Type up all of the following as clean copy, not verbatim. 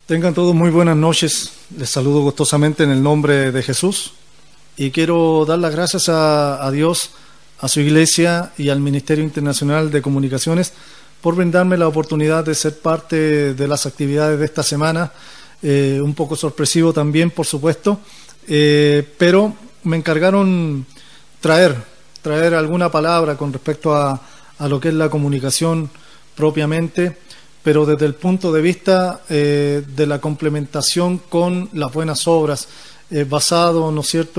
Tengan todos muy buenas noches. Les saludo gustosamente en el nombre de Jesús y quiero dar las gracias a Dios, a su iglesia y al Ministerio Internacional de Comunicaciones por brindarme la oportunidad de ser parte de las actividades de esta semana. Un poco sorpresivo también, por supuesto, pero me encargaron traer alguna palabra con respecto a lo que es la comunicación propiamente, pero desde el punto de vista de la complementación con las buenas obras, basado, ¿no es cierto?,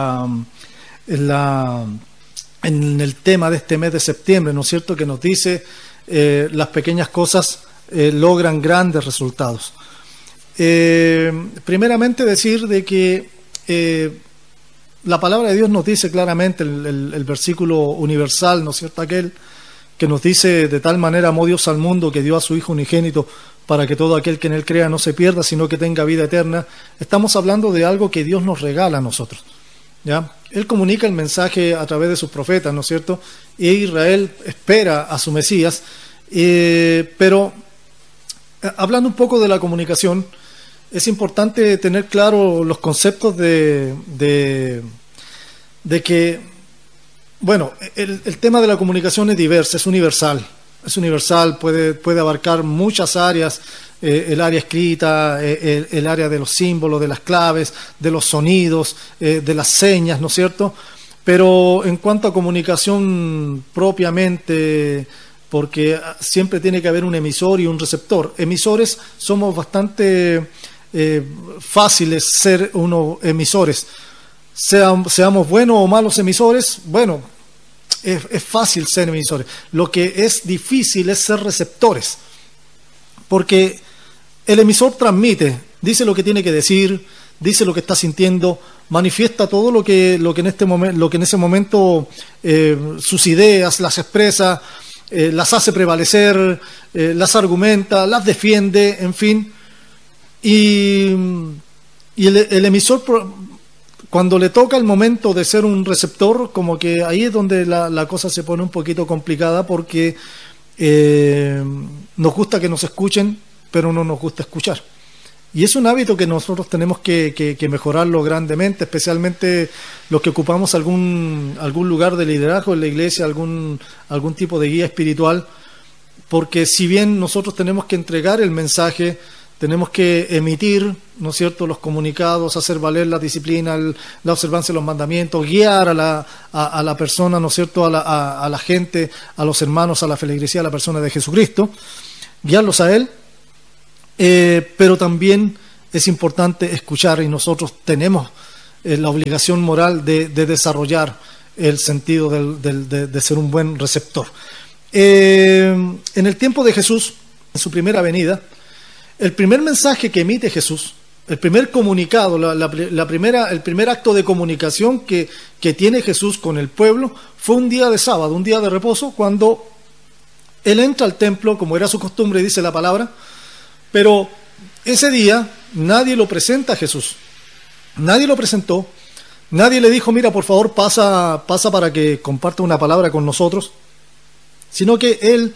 en el tema de este mes de septiembre, ¿no es cierto?, que nos dice las pequeñas cosas logran grandes resultados. Primeramente decir de que la palabra de Dios nos dice claramente, el versículo universal, ¿no es cierto?, aquel que nos dice: de tal manera amó Dios al mundo que dio a su Hijo unigénito para que todo aquel que en él crea no se pierda, sino que tenga vida eterna. Estamos hablando de algo que Dios nos regala a nosotros, ¿ya? Él comunica el mensaje a través de sus profetas, ¿no es cierto? Y Israel espera a su Mesías, pero hablando un poco de la comunicación, es importante tener claro los conceptos de que, bueno, el tema de la comunicación es diverso, es universal, puede abarcar muchas áreas, el área escrita, el área de los símbolos, de las claves, de los sonidos, de las señas, ¿no es cierto? Pero en cuanto a comunicación propiamente, porque siempre tiene que haber un emisor y un receptor. Emisores somos bastante fáciles ser unos emisores. Seamos buenos o malos emisores, bueno, es fácil ser emisores. Lo que es difícil es ser receptores, porque el emisor transmite, dice lo que tiene que decir, dice lo que está sintiendo, manifiesta todo lo que en ese momento sus ideas las expresa, las hace prevalecer, las argumenta, las defiende, en fin. Y el emisor, cuando le toca el momento de ser un receptor, como que ahí es donde la cosa se pone un poquito complicada, porque nos gusta que nos escuchen, pero no nos gusta escuchar. Y es un hábito que nosotros tenemos que mejorarlo grandemente, especialmente los que ocupamos algún lugar de liderazgo en la iglesia, algún tipo de guía espiritual, porque si bien nosotros tenemos que entregar el mensaje, tenemos que emitir, ¿no es cierto?, los comunicados, hacer valer la disciplina, la observancia de los mandamientos, guiar a la persona, ¿no es cierto?, a la gente, a los hermanos, a la feligresía, a la persona de Jesucristo, guiarlos a Él, pero también es importante escuchar, y nosotros tenemos la obligación moral de desarrollar el sentido de ser un buen receptor. En el tiempo de Jesús, en su primera venida, el primer mensaje que emite Jesús, el primer comunicado, el primer acto de comunicación que tiene Jesús con el pueblo fue un día de sábado, un día de reposo, cuando Él entra al templo, como era su costumbre, dice la palabra, pero ese día nadie lo presenta a Jesús, nadie lo presentó, nadie le dijo: mira, por favor, pasa para que comparta una palabra con nosotros, sino que Él,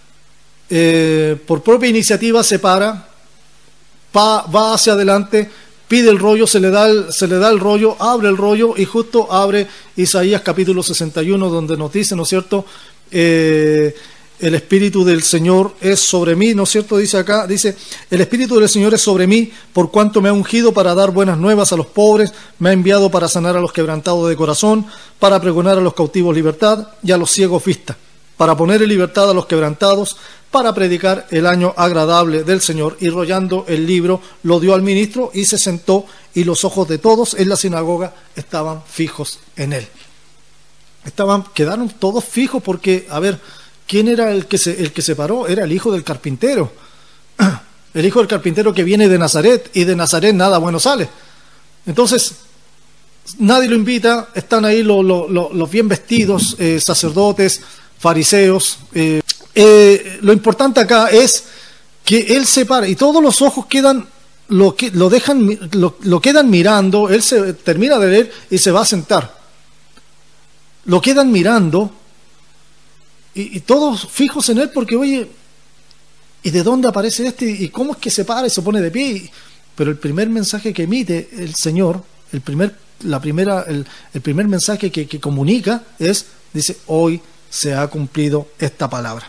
por propia iniciativa, se para, va hacia adelante, pide el rollo, se le da el rollo, abre el rollo, y justo abre Isaías capítulo 61, donde nos dice, ¿no es cierto?, el Espíritu del Señor es sobre mí, ¿no es cierto? Dice acá, el Espíritu del Señor es sobre mí, por cuanto me ha ungido para dar buenas nuevas a los pobres, me ha enviado para sanar a los quebrantados de corazón, para pregonar a los cautivos libertad y a los ciegos vista, para poner en libertad a los quebrantados, para predicar el año agradable del Señor. Y rollando el libro, lo dio al ministro y se sentó, y los ojos de todos en la sinagoga estaban fijos en él. Quedaron todos fijos porque, a ver, ¿quién era el que se paró? Era el hijo del carpintero. El hijo del carpintero que viene de Nazaret, y de Nazaret nada bueno sale. Entonces, nadie lo invita, están ahí los bien vestidos, sacerdotes, fariseos. Lo importante acá es que él se para y todos los ojos lo quedan mirando. Él se termina de leer y se va a sentar. Lo quedan mirando y todos fijos en él, porque, oye, ¿y de dónde aparece este? ¿Y cómo es que se para y se pone de pie? Pero el primer mensaje que emite el Señor, el primer mensaje que comunica dice, hoy se ha cumplido esta palabra.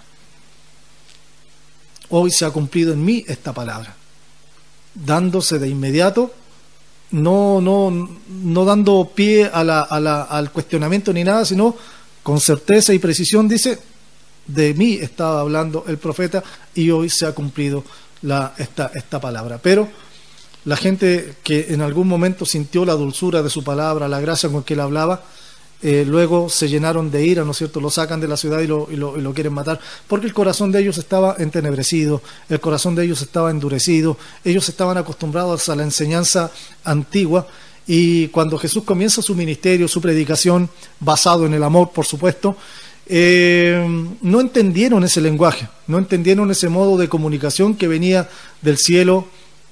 Hoy se ha cumplido en mí esta palabra. Dándose de inmediato, no dando pie al cuestionamiento ni nada, sino con certeza y precisión dice, de mí estaba hablando el profeta y hoy se ha cumplido esta palabra. Pero la gente que en algún momento sintió la dulzura de su palabra, la gracia con que él hablaba, luego se llenaron de ira, ¿no es cierto? Lo sacan de la ciudad y lo quieren matar, porque el corazón de ellos estaba entenebrecido, el corazón de ellos estaba endurecido, ellos estaban acostumbrados a la enseñanza antigua, y cuando Jesús comienza su ministerio, su predicación, basado en el amor, por supuesto, no entendieron ese lenguaje, no entendieron ese modo de comunicación que venía del cielo,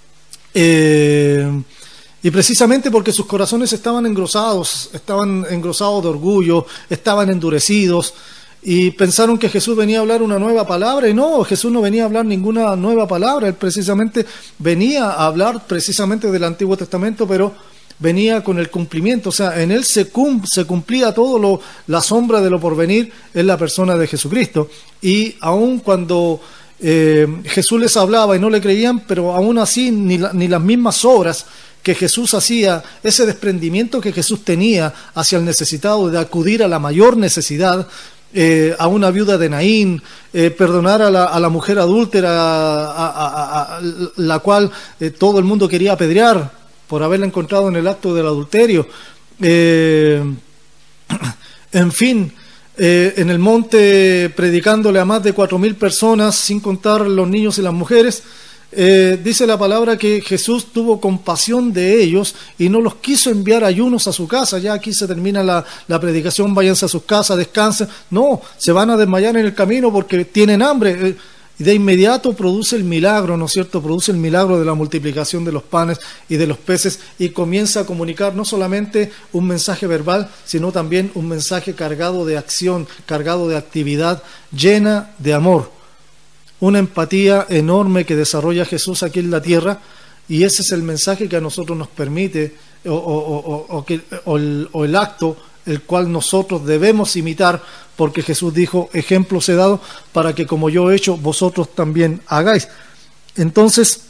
y precisamente porque sus corazones estaban engrosados de orgullo, estaban endurecidos, y pensaron que Jesús venía a hablar una nueva palabra, y no, Jesús no venía a hablar ninguna nueva palabra, él precisamente venía a hablar precisamente del Antiguo Testamento, pero venía con el cumplimiento, o sea, en él se cumplía todo la sombra de lo porvenir en la persona de Jesucristo. Y aun cuando Jesús les hablaba y no le creían, pero aún así ni las mismas obras que Jesús hacía, ese desprendimiento que Jesús tenía hacia el necesitado, de acudir a la mayor necesidad, a una viuda de Naín, perdonar a la mujer adúltera, a la cual todo el mundo quería apedrear por haberla encontrado en el acto del adulterio, en fin, en el monte predicándole a más de 4.000 personas, sin contar los niños y las mujeres. Dice la palabra que Jesús tuvo compasión de ellos y no los quiso enviar ayunos a su casa. Ya aquí se termina la predicación, váyanse a sus casas, descansen. No, se van a desmayar en el camino porque tienen hambre. Y de inmediato produce el milagro, ¿no es cierto? Produce el milagro de la multiplicación de los panes y de los peces, y comienza a comunicar no solamente un mensaje verbal, sino también un mensaje cargado de acción, cargado de actividad, llena de amor. Una empatía enorme que desarrolla Jesús aquí en la tierra, y ese es el mensaje que a nosotros nos permite, o el acto el cual nosotros debemos imitar, porque Jesús dijo, ejemplos he dado para que como yo he hecho, vosotros también hagáis. Entonces,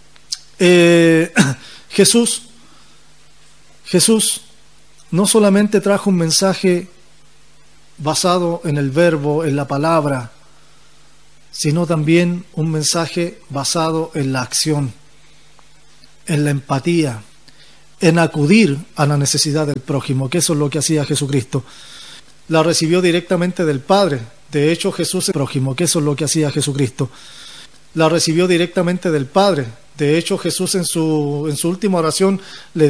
Jesús no solamente trajo un mensaje basado en el verbo, en la palabra, sino también un mensaje basado en la acción, en la empatía, en acudir a la necesidad del prójimo, que eso es lo que hacía Jesucristo. La recibió directamente del Padre. De hecho, Jesús es el prójimo, que eso es lo que hacía Jesucristo. La recibió directamente del Padre. De hecho, Jesús en su última oración le